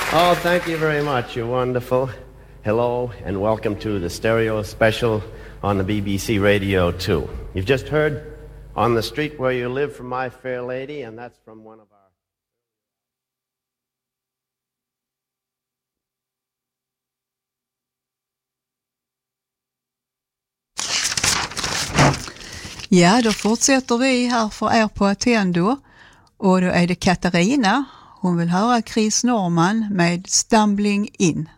Oh, thank you very much. You're wonderful. Hello, and welcome to the stereo special on the BBC Radio 2. You've just heard On the Street Where You Live from My Fair Lady, and that's from one of our... Ja, då fortsätter vi här för er på Attendo. Och då är det Katarina. Hon vill höra Chris Norman med Stumbling In.